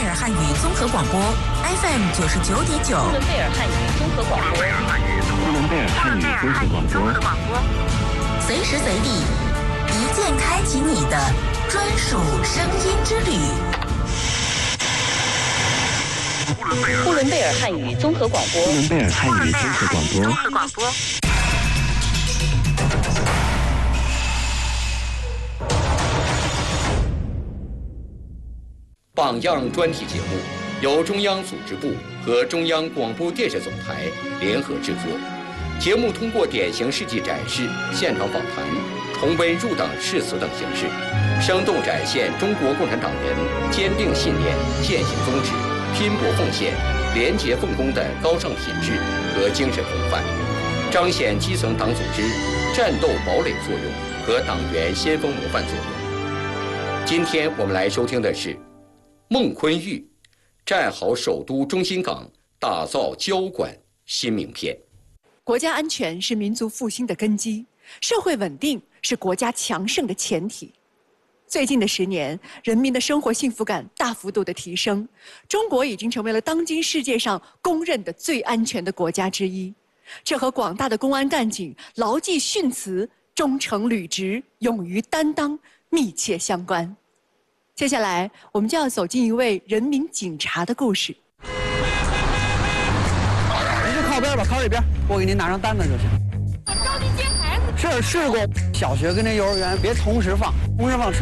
尔汉语综合广播 FM 99.9。 呼伦贝尔汉语综合广播。 呼伦贝尔汉语综合广播。 随时随地，一键开启你的专属声音之旅。 呼伦贝尔汉语综合广播。 呼伦贝尔汉语综合广播。 榜样专题节目由中央组织部和中央广播电视总台联合制作。节目通过典型事迹展示、现场访谈、重温入党誓词等形式，生动展现中国共产党人坚定信念、践行宗旨、拼搏奉献、廉洁奉公的高尚品质和精神风范，彰显基层党组织战斗堡垒作用和党员先锋模范作用。今天我们来收听的是孟昆玉战好首都中心港，打造交管新名片。 国家安全是民族复兴的根基，社会稳定是国家强盛的前提。最近的10年，人民的生活幸福感大幅度的提升，中国已经成为了当今世界上公认的最安全的国家之一。这和广大的公安干警牢记训词、忠诚履职、勇于担当密切相关。接下来，我们就要走进一位人民警察的故事。 你就靠边吧，靠这边，我给您拿张单子就行。 我着急接孩子。 是事故，小学跟这幼儿园别同时放，同时放车。